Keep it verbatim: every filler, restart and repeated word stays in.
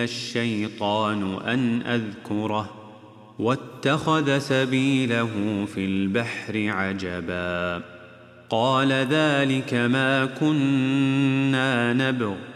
الشيطان أن أذكره واتخذ سبيله في البحر عجبا قال ذلك ما كنا نبغ